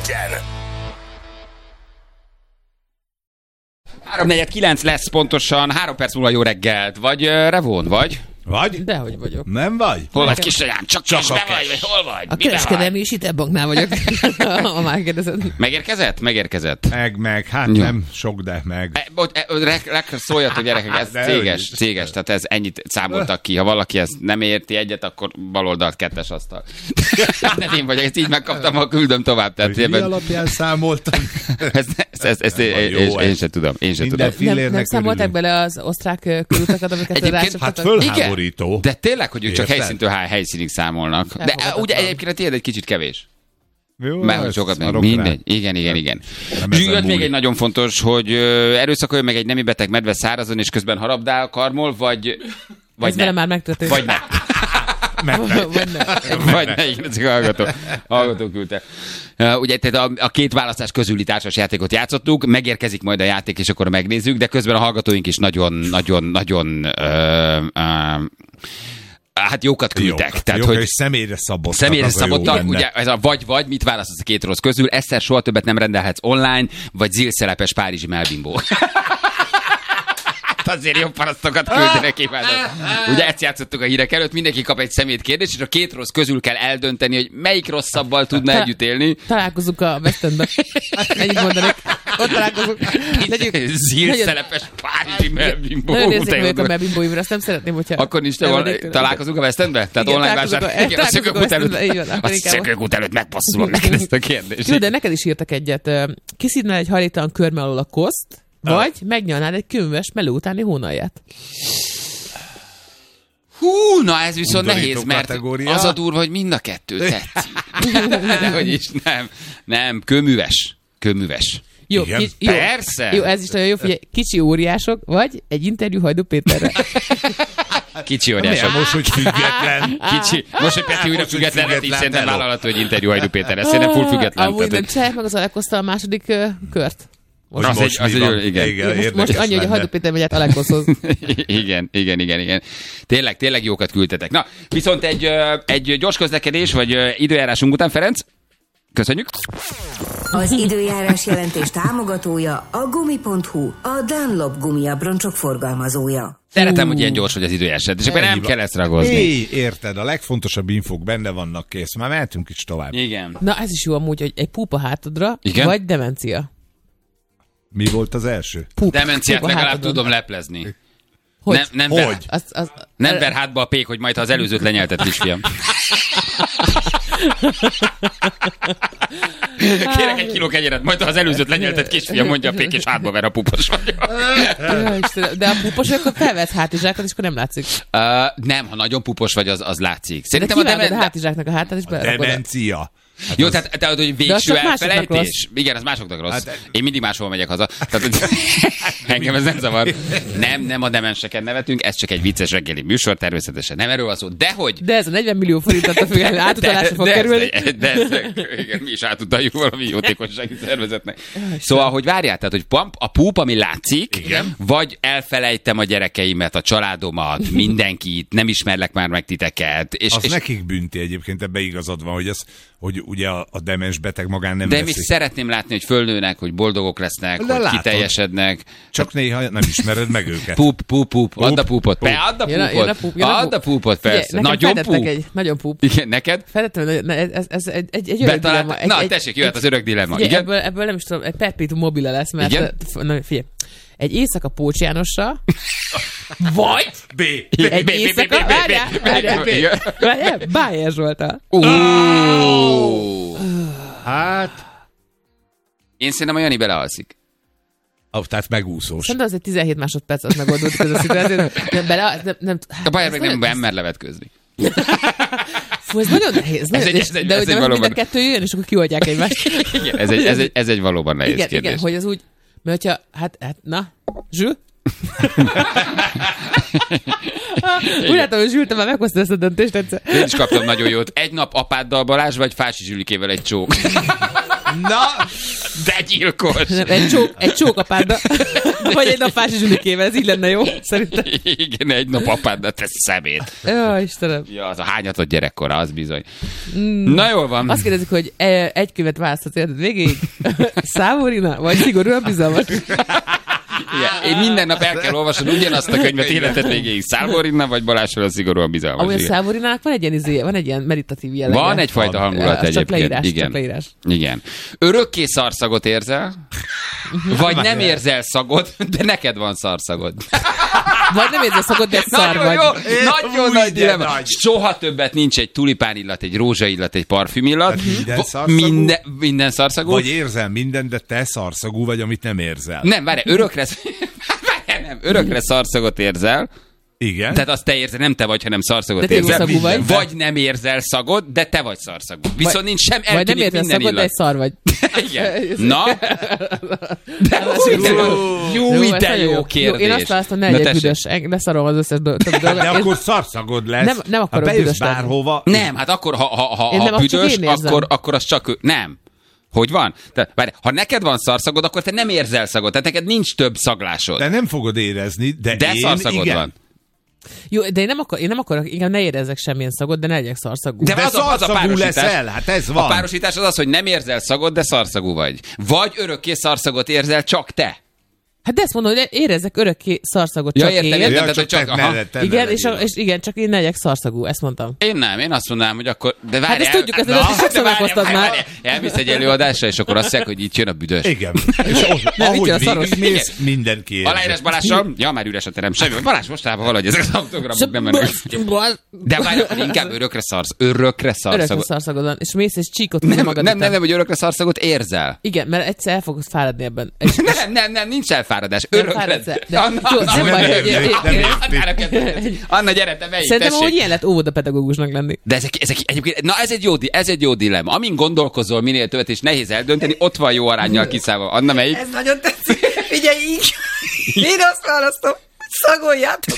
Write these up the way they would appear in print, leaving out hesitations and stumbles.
1-en. 3:49 lesz pontosan, 3 perc múlva jó reggelt. Vagy Revon, vagy? Vagy? Dehogy vagyok. Nem vagy? Hol vagy, kisanyám? Csak a vagy, vagy hol vagy? A kereskedelmi és hitelbanknál vagyok. Ha már kérdezed. Megérkezett? Megérkezett. Meg, hát jó. Nem sok, de meg. Szóljatok, gyerekek, ez céges, tehát ez ennyit számoltak ki. Ha valaki ezt nem érti egyet, akkor baloldalt 2-es asztal. Nem én vagyok, ezt így megkaptam, ha küldöm tovább. Tehát mi alapján számoltam? Ezt én sem tudom. Nem számolták bele az osztrák körutakat, amiket rácsaptak? Hát fölháborító. De tényleg, hogy ők csak helyszíntől helyszínig számolnak. De ugye egyébként tiéd egy kicsit kevés. Jó, mert hogy sokat meg. Mindegy. Igen. Jött még egy nagyon fontos, hogy erőszakoljon meg egy nemi beteg medve szárazon, és közben harabdál, karmol, vagy ez vele már megtörtént. Vagy ne. Vagy ne, igen, ez hallgató küldte. Ugye a két választás közüli társas játékot játszottuk, megérkezik majd a játék, és akkor megnézzük, de közben a hallgatóink is nagyon hát jókat küldtek. Tehát, hogy és személyre szabottak. Személyre szabottak, ugye ez a vagy, mit választasz a két rossz közül? Egyszer soha többet nem rendelhetsz online, vagy zilszelepes párizsi melbimbó. Azért jobb parasztokat küldenek, imádom. Ugye ezt játszottuk a hírek előtt, mindenki kap egy szemét kérdést, és a két rossz közül kell eldönteni, hogy melyik rosszabbal tudna együtt élni. Találkozunk a West Endben. Ennyit mondanék. Ott találkozunk. Zilszelepes párizsi melbimbó. Nagyon érzékeny vagyok a melbimbóimra, azt nem szeretném, hogyha... Akkor nincs találkozunk a West Endben? Tehát online vásár. Igen, a szökőkút előtt megpasszolom neked ezt a kérdést. Jó, de neked is írtak egyet. Kiszívnál egy hajléktalan körme alól a koszt, vagy megnyalnád egy könyves melő utáni hónalját. Hú, na ez viszont nehéz, mert az a durva, hogy mind a kettő tetszik. Dehogy is, nem, kőműves. Jó, persze. Jó, ez is nagyon jó, figyelj, kicsi óriások, vagy egy interjú Hajdú Péterre. Kicsi óriások. Most, hogy független. Most, hogy Peti újra független lett, így szerintem vállalható, hogy interjú Hajdú Péterre. Szerintem full független. Amúgy nem csinálják meg az Alekosztal a második kört. Most annyi, hogy a Hajdú Péter megy át Alekoszhoz. Igen. Tényleg jókat küldtetek. Na, viszont egy gyors közlekedés, vagy időjárásunk után, Ferenc, köszönjük. Az időjárás jelentés támogatója a Gumi.hu, a Dunlop gumiabroncsok forgalmazója. Szeretem, hogy ilyen gyors, hogy az időjárás, és akkor nem kell ezt ragozni. Érted, a legfontosabb infók benne vannak, kész. Már mehetünk is tovább. Igen. Na, ez is jó amúgy, hogy egy púpa hátadra, vagy demencia. Mi volt az első? Demenciát legalább tudom leplezni. Hogy? Nem ver hátba a pék, hogy majd ha az előzőt lenyelted, kisfiam. Kérek egy kiló kenyeret, majd ha az előzőt lenyelted, kisfiam, mondja a pék, és hátba ver a pupos vagy. De a pupos, akkor felvetsz hátizsákat, és akkor nem látszik. Nem, ha nagyon pupos vagy, az látszik. Szerintem a hátizsáknak a hátát is berakod. Demencia. Hát jó, tehát hogy végső elfelejtés. Igen, az másoknak rossz. Hát, én mindig máshol megyek haza. Tehát, engem ez nem zavar. Nem a demenseken nevetünk, ez csak egy vicces reggeli műsor, természetesen nem erről van szó. De ez a 40 millió forintot a függetlenül átutalásra fog kerülni. Igen, mi is átutaljuk valami jótékonysági szervezetnek. Szóval, hogy várjál, tehát, hogy a púp, ami látszik, igen, vagy elfelejtem a gyerekeimet, a családomat, mindenkit, nem ismerlek már meg titeket. És nekik bünti egyébként, ebbe igazad van, hogy ugye a demens beteg magán nem veszik. De mi szeretném látni, hogy fölnőnek, hogy boldogok lesznek, hogy látod, kiteljesednek. Csak néha nem ismered meg őket. Pup. Add a pupot. Add a pupot, persze. Nagyon pup. Nagyon pup. Igen, neked? Felettem, ez egy örök dilemma. Na, tessék, jöhet az örök dilemma. Ebből nem is tudom, egy perpetuum mobile lesz, mert... Figyelj. Egy éjszaka Pócs Jánossal, vagy egy éjszaka... Várjál, Bájer Zsoltal. Hát... Én szerintem a Jani belealszik. Tehát megúszós. Szerintem az egy 17 másodperc, az megoldódik ez a szituáció. A Bájer meg nem mer levetkőzni. Fú, ez nagyon nehéz. De hogy nem mind a kettő jön, és akkor kioltják egymást. Igen, ez egy valóban nehéz kérdés. Igen, hogy az úgy... Mert hogyha, na, Zsül? Úgy látom, hogy Zsül, te már meghozta ezt a döntést egyszer. Én is kaptam nagyon jót. Egy nap apáddal, Balázs, vagy Fási Zsülikével egy csók. Na, de gyilkos. Egy csókapádda, vagy egy nap Fási Zsunikével, ez így lenne jó, szerintem. Igen, egy nap apáddal tesz szemét. Jó, Istenem. Ja, az a hányatott gyerekkora, az bizony. Na jól van. Azt kérdezik, hogy egy könyvet választhatsz életed végéig? Számorina, vagy szigorúan bizalmas? Igen. Én minden nap el kell olvasod ugyanazt a könyvet életed végéig. Számorina, vagy Balázsról a szigorúan bizalmas. Amúgy a Számorinának van egy ilyen meditatív jellege. Van egyfajta hangulat egyébként. Csak leírás. Igen. Örökké szarszagot érzel, vagy nem érzel szagot, de neked van szarszagod. Vagy nem érzel szagot, de szar vagy. Nagyon nagy dilemma. Soha többet nincs egy tulipán illat, egy rózsa illat, egy parfüm illat. Minden szarszagú. Vagy érzel minden, de te szarszagú vagy, amit nem érzel. Nem, várj, örökre szarszagot érzel. Igen. Tehát azt te érzel, nem te vagy, hanem szarszagot érzel. Vagy nem érzel szagot, de te vagy szarszagú. Viszont nincs sem, eltűnik minden illat. Vagy nem érzel szagot, de egy szar vagy. Igen. Na? De jó kérdés. Én azt választom, ne legyek büdös. Leszarom az összes dolgot. De akkor szarszagod lesz. Nem akarok büdös lenni. Bárhova. Nem, hát akkor, ha büdös, akkor az csak ő. Nem. Hogy van? Tehát, ha neked van szarszagod, akkor te nem érzel szagot. Tehát neked nincs több szaglásod. De nem fogod érezni, de én szarszagod igen. van. Jó, de én nem akarok, inkább ne érezzek semmilyen szagot, de ne legyek szarszagú. De szarszagú leszel, hát ez van. A párosítás az, hogy nem érzel szagot, de szarszagú vagy. Vagy örökké szarszagot érzel csak te. Hát de ezt mondom, hogy érezzek örökké szarszagot ja, csak értem, én. Ja, csak igen, és igen, csak én ne legyek szarszagú, ezt mondtam. Én azt mondanám, hogy akkor... De várj, hát ezt tudjuk, ezt sokszor meghoztad már. Elmész egy előadásra, és akkor azt mondják, hogy itt jön a büdös. Igen. És ahogy végigmész, mindenki érzi. Aláírás Balázsra? Ja, már üres a terem. Semmi. Balázs, mostában valahogy ezek az autogramok nem mennek. De várj, inkább örökre szarszagod van. És mész és csíkot húz magad után. Nem, hogy örökre szarszagot érzel. Igen, mert egyszer el fogsz fáradni ebben. Nem, nincs elfáradás. Anna, gyere, te melyik, szerintem, hogy ilyen lett óvodapedagógusnak lenni. De ezek egyébként, na ez egy jó dilemma. Amin gondolkozol minél többet, és nehéz eldönteni, ott van jó aránnyal kiszállva. Anna, melyik? Ez nagyon tetszik. Figyelj, így. Én azt választom. Szagoljátok.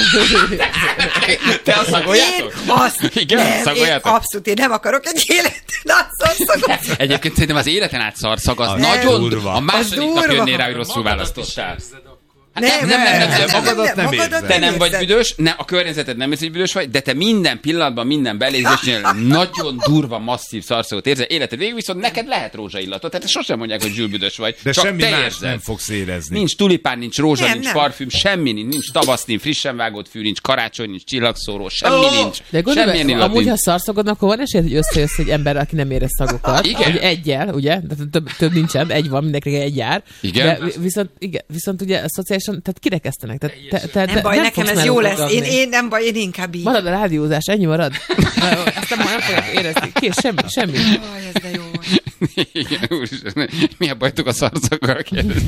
Te azt szagoljátok? Én azt. Igen, szagoljátok? Abszolút, én nem akarok egy életen át szarszagot. Egyébként szerintem az életen át szarszag az nagyon durva. A második nap jönnél rá, hogy rosszul választottál. Nem, magadat nem érzed. Te nem vagy büdös, a környezeted nem érzi, hogy büdös vagy, de te minden pillanatban, minden belégzésnél nagyon durva, masszív szarszagot érzel. Életed végül viszont neked lehet rózsaillatot. Tehát sosem mondják, hogy zsülbüdös vagy. De csak semmi te más érzed. nem fogsz érezni. Nincs tulipán, nincs rózsa, nincs parfüm, semmi nincs tavaszni, frissen vágott fű, nincs karácsony, nincs csillagszóró, semmi nincs. De gondolj, amúgy ha szarszagodnak, akkor van esély, hogy összejössz egy ember, aki nem érez szagokat. Igen. Egyel, ugye? Több nincsen, egy van, mindenkinek egy jár. Igen. De viszont ugye szociálisan, tehát kirekesztenek. Nem baj, nekem ez jó lesz. Én nem baj, én inkább így. Marad a rádiózás, ennyi marad. Azt nem fogok érezni. Kész, semmi. Aj, ez de jó. Igen, mi a bajtuk a szarszaggal?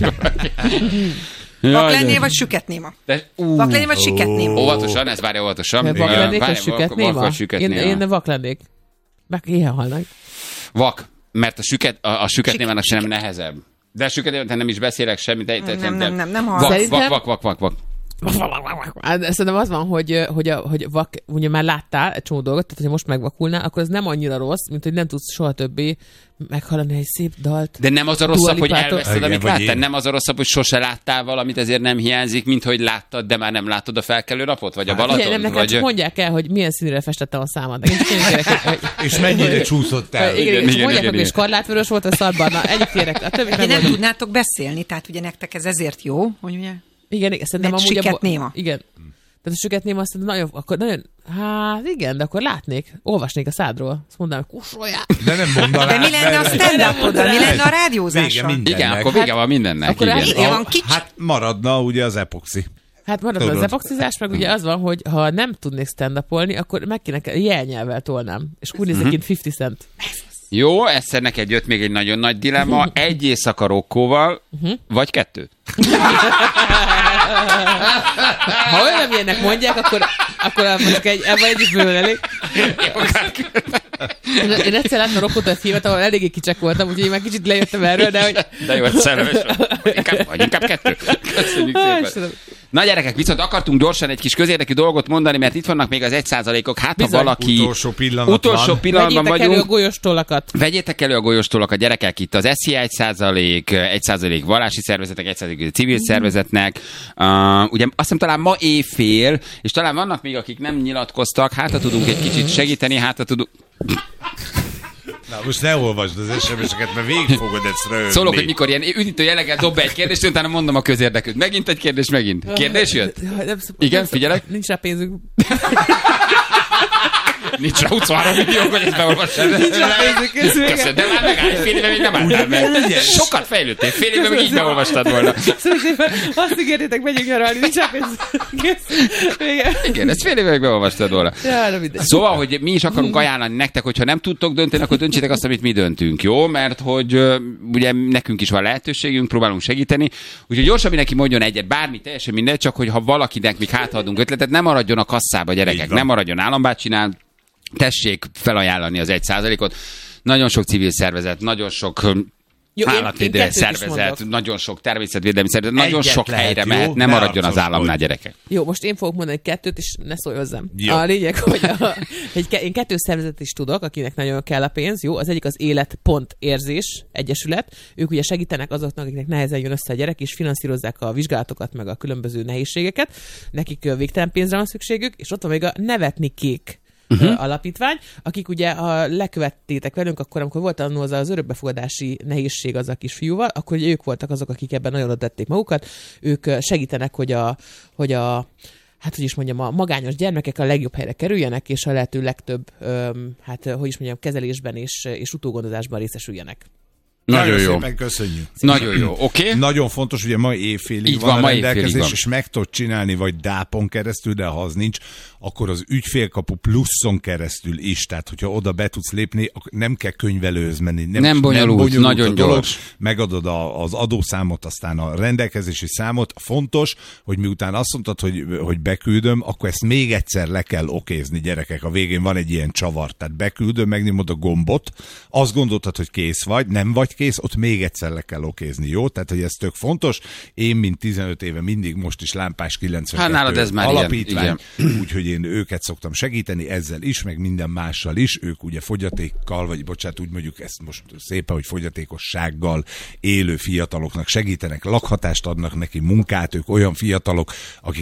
Vak lennél, vagy süketnéma? Vak lennél, vagy süketnéma? Óvatosan, ez várja óvatosan. Vak lennék, vagy süketnéma? Én vak lennék. Meg ilyen halnak. Vak, mert a süketnémának sem nehezebb. De a süketnémának nem is beszélek semmit. Nem hallom. Vak. Szerintem az van, hogy vak, ugye már láttál egy csomó dolgot, tehát ha most megvakulnál, akkor ez nem annyira rossz, mint hogy nem tudsz soha többé meghallani egy szép dalt. De nem az a rosszabb, hogy elveszed, amit láttál? Nem az a rosszabb, hogy sose láttál valamit, ezért nem hiányzik, mint hogy láttad, de már nem látod a felkelő napot? Vagy a Balaton? Nem, nekem csak mondják el, hogy milyen színűre festettem a számat. És mennyire csúszottál. Igen, mondják meg, hogy skarlátvörös volt a szarbarna. Ennyit kérek. A többit nem tudnátok beszélni, tehát ugye nektek ez ezért jó, hogy ugye... Igen, szerintem amúgy... Süketnéma. Igen. Tehát a süketnéma azt nagyon... Hát igen, de akkor látnék, olvasnék a szádról. Azt mondanám, hogy kussoljál. De nem mondanám. De mi lenne a stand-up-oddal? Mi lenne a rádiózással? Igen, akkor vége van mindennek. Akkor hát maradna ugye az epoxi. Hát maradna az epoxizás, meg ugye az van, hogy ha nem tudnék stand-upolni, akkor meg kéne jelnyelvvel tolnám. És úgy nézek, mint 50 Cent. Jó, egyszer neked jött még egy nagyon nagy dilemma. Egy éjszaka Rokkóval, vagy 2? Ha olyan ilyenek mondják, akkor most ebben egyik bőven elég. Én egyszer láttam Rokkót a filmet, ahol eléggé kicsek voltam, úgyhogy én már kicsit lejöttem erről, de hogy... De jó, hogy szerelmes vagy. Inkább 2. Köszönjük szépen. Na gyerekek, viszont akartunk gyorsan egy kis közérdekű dolgot mondani, mert itt vannak még az 1%-ok. Hát ha valaki... Utolsó pillanatban vagyunk. Elő a golyóstollakat. Vegyétek elő a golyóstollakat, gyerekek, itt az SZIA 1% vallási szervezetek, 1% civil szervezetnek. Ugye azt hiszem talán ma éjfél, és talán vannak még, akik nem nyilatkoztak, hát ha tudunk egy kicsit segíteni, hát ha tudunk... Na, most ne olvasd az SMS-eket, mert végig fogod ezt röhögni. Szólok, hogy mikor ilyen üdítő jelleggel dob be egy kérdést, utána mondom a közérdekűt. Megint egy kérdés, megint. Kérdés jött? Igen, figyelek. Nincs rá pénzünk. Nincs rá 23 millió, hogy ezt beolvassad. Nincs rá pénzünk. Köszönöm, de már megáll, fél éve még nem álltál meg. Sokat fejlődtél, fél éve még így beolvastad volna. Azt ígértétek, megyünk nyaralni, nincs rá pénzünk. Igen, ezt fél éve még beolvastad volna. Szóval, hogy mi is akarunk ajánlani nektek, hogyha nem tudtok dönteni, akkor döntsétek azt, amit mi döntünk, jó? Mert hogy ugye nekünk is van lehetőségünk, próbálunk segíteni. Úgyhogy gyorsan mindenki mondjon egyet, bármi, teljesen mindegy, csak hogy ha valakinek még hátadunk ötletet, nem maradjon a kasszába, gyerekek, nem maradjon állambácsinál, tessék felajánlani az 1%-ot. Nagyon sok civil szervezet, nagyon sok állatvédelmi szervezet, nagyon sok természetvédelmi szervezet, nagyon sok helyre mehet, nem maradjon az államnál, gyerekek. Jó, most én fogok mondani 2, és ne szólj hozzám. Jó. A lényeg, hogy én 2 szervezet is tudok, akinek nagyon kell a pénz. Jó, az egyik az Élet.érzés Egyesület. Ők ugye segítenek azoknak, akiknek nehezen jön össze a gyerek, és finanszírozzák a vizsgálatokat, meg a különböző nehézségeket. Nekik végtelen pénzre van szükségük, és ott van még a Nevetni Kék alapítvány, akik ugye, ha lekövettétek velünk, akkor amikor volt annó az örökbefogadási nehézség az a kisfiúval, akkor ugye ők voltak azok, akik ebben nagyon adették magukat. Ők segítenek, hogy a magányos gyermekek a legjobb helyre kerüljenek, és a lehető legtöbb, kezelésben és utógondozásban részesüljenek. Nagyon jó. Szépen köszönjük. Nagyon jó, oké. Nagyon fontos, ugye ma éjfélig van a rendelkezés, és meg tudod csinálni, vagy DÁP-on keresztül, de ha az nincs, akkor az ügyfélkapu pluszon keresztül is. Tehát, hogyha oda be tudsz lépni, nem kell könyvelőhöz menni. Nem bonyolult, nagyon gyors. Megadod az adószámot, aztán a rendelkezési számot. Fontos, hogy miután azt mondtad, hogy beküldöm, akkor ezt még egyszer le kell okézni, gyerekek. A végén van egy ilyen csavar. Tehát beküldöm, megnyomod a gombot, azt gondoltad, hogy kész vagy, nem vagy kész, ott még egyszer le kell okézni, jó? Tehát, hogy ez tök fontos. Én, mint 15 éve mindig most is Lámpás 92 alapítvány, úgyhogy én őket szoktam segíteni ezzel is, meg minden mással is. Ők ugye fogyatékkal, vagy bocsánat, úgy mondjuk ezt most szépen, hogy fogyatékossággal élő fiataloknak segítenek, lakhatást adnak neki, munkát, ők olyan fiatalok, akik